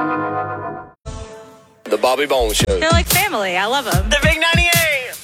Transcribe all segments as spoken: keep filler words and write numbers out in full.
The Bobby Bones Show. They're like family. I love them. The Big ninety-eight.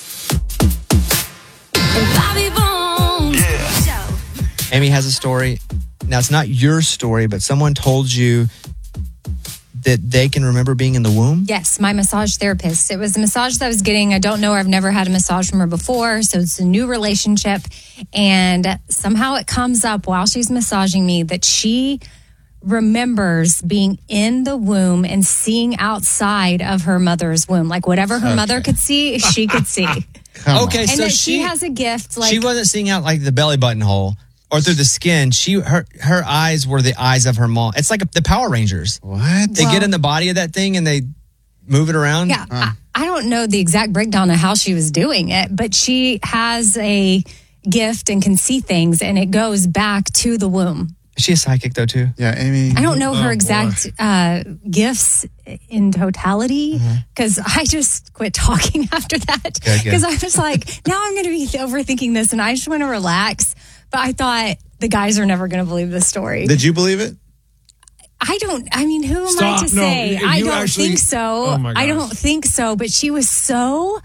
The Bobby Bones Yeah. Show. Amy has a story. Now, it's not your story, but someone told you that they can remember being in the womb? Yes, my massage therapist. It was a massage that I was getting. I don't know her. I've never had a massage from her before. So it's a new relationship. And somehow it comes up while she's massaging me that she remembers being in the womb and seeing outside of her mother's womb. Like whatever her Okay. mother could see, she could see. Come Okay, on. And so that she, she has a gift. Like she wasn't seeing out like the belly button hole or through the skin. She her her eyes were the eyes of her mom. It's like the Power Rangers. What? They Well- get in the body of that thing and they move it around. Yeah, I, I don't know the exact breakdown of how she was doing it, but she has a gift and can see things, and it goes back to the womb. Is she a psychic though too? Yeah, Amy. I don't know her Oh, exact uh, gifts in totality because I just quit talking after that Good, good. because I was like, now I'm going to be overthinking this, and I just want to relax. But I thought the guys are never going to believe this story. Did you believe it? I don't, I mean, who am I Stop. to No, say? you I don't actually- think so. Oh, my I gosh. don't think so. But she was so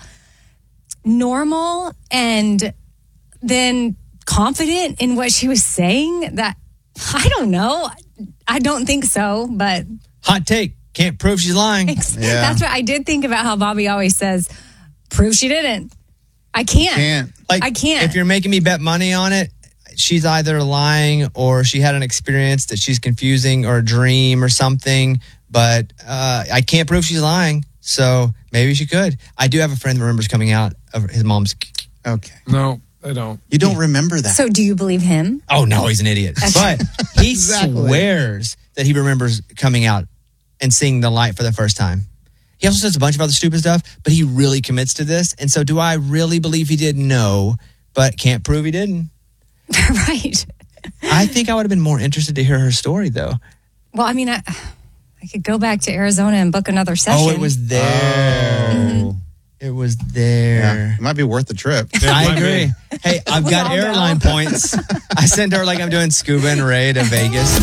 normal and then confident in what she was saying that I don't know. I don't think so, but Hot take. Can't prove she's lying. Yeah. that's what I did think about how Bobby always says, prove she didn't. I can't. Can't. Like I can't. If you're making me bet money on it, she's either lying or she had an experience that she's confusing or a dream or something. But uh, I can't prove she's lying. So maybe she could. I do have a friend that remembers coming out of his mom's. Okay. No, I don't. You don't remember that. So do you believe him? Oh no, he's an idiot. But he Exactly. swears that he remembers coming out and seeing the light for the first time. He also says a bunch of other stupid stuff, but he really commits to this. And so do I really believe he did? No, but can't prove he didn't. Right. I think I would have been more interested to hear her story though. Well, I mean, I, I could go back to Arizona and book another session. Oh, it was there. Oh. It was Yeah. there. It might be worth the trip. I might agree. Hey, I've We got all know. airline points. I send her like I'm doing scuba and Ray to Vegas.